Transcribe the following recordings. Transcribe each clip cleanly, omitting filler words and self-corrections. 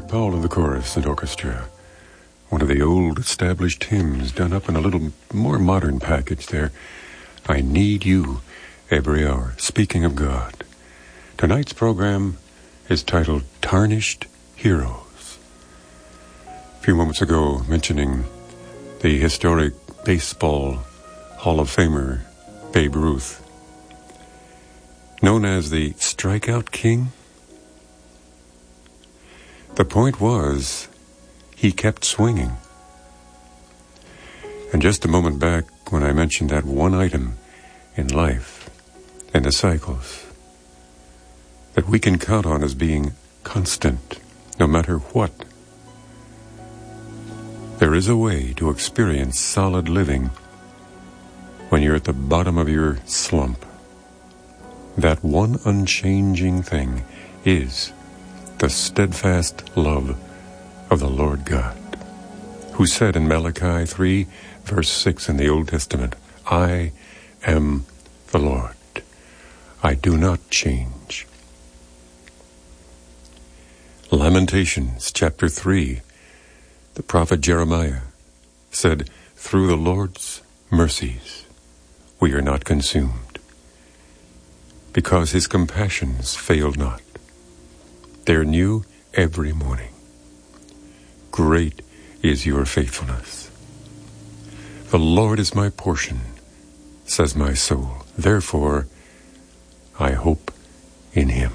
Mark Powell of the chorus and orchestra. One of the old established hymns done up in a little more modern package there. I Need You Every Hour. Speaking of God, tonight's program is titled Tarnished Heroes. A few moments ago, mentioning the historic baseball Hall of Famer Babe Ruth, known as the Strikeout King. The point was, he kept swinging. And just a moment back, when I mentioned that one item in life and the cycles that we can count on as being constant, no matter what, there is a way to experience solid living when you're at the bottom of your slump. That one unchanging thing is the steadfast love of the Lord God, who said in Malachi 3, verse 6 in the Old Testament, I am the Lord. I do not change. Lamentations chapter 3, the prophet Jeremiah said, through the Lord's mercies we are not consumed, because his compassions fail not. They're new every morning. Great is your faithfulness. The Lord is my portion, says my soul. Therefore, I hope in him.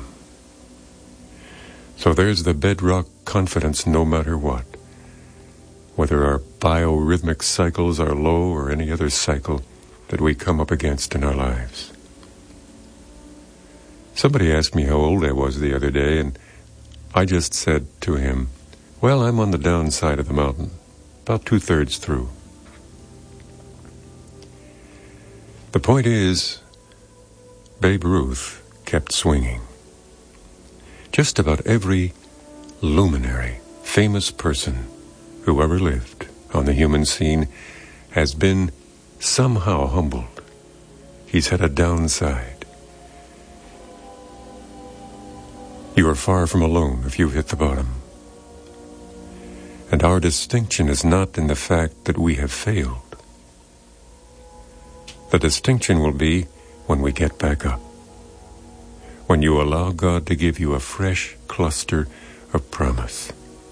So there's the bedrock confidence no matter what. Whether our biorhythmic cycles are low or any other cycle that we come up against in our lives. Somebody asked me how old I was the other day, and I just said to him, well, I'm on the downside of the mountain, about 2/3 through. The point is, Babe Ruth kept swinging. Just about every luminary, famous person who ever lived on the human scene has been somehow humbled. He's had a downside. You are far from alone if you hit the bottom. And our distinction is not in the fact that we have failed. The distinction will be when we get back up. When you allow God to give you a fresh cluster of promise.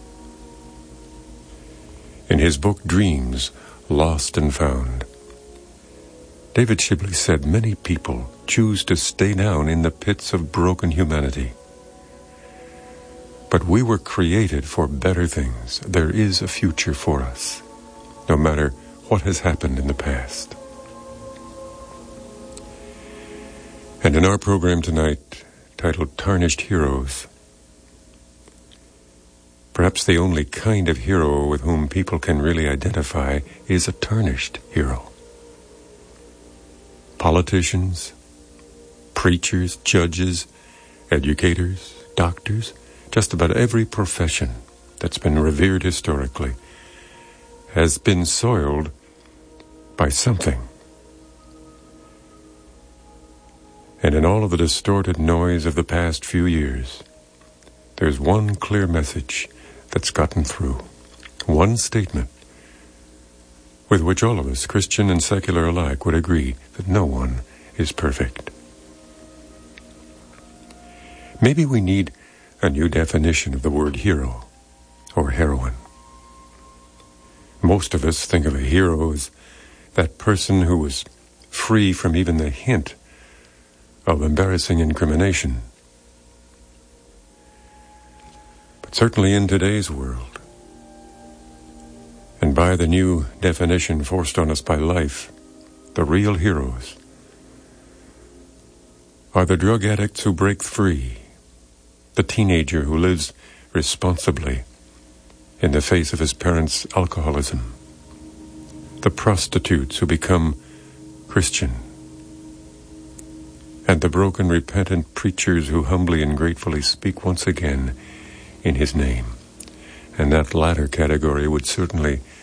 In his book, Dreams, Lost and Found, David Shibley said, many people choose to stay down in the pits of broken humanity. But we were created for better things. There is a future for us, no matter what has happened in the past. And in our program tonight, titled Tarnished Heroes, perhaps the only kind of hero with whom people can really identify is a tarnished hero. Politicians, preachers, judges, educators, doctors, just about every profession that's been revered historically has been soiled by something. And in all of the distorted noise of the past few years, there's one clear message that's gotten through. One statement with which all of us, Christian and secular alike, would agree that no one is perfect. Maybe we need a new definition of the word hero or heroine. Most of us think of a hero as that person who was free from even the hint of embarrassing incrimination. But certainly in today's world, and by the new definition forced on us by life, the real heroes are the drug addicts who break free, the teenager who lives responsibly in the face of his parents' alcoholism, the prostitutes who become Christian, and the broken, repentant preachers who humbly and gratefully speak once again in his name. And that latter category would certainly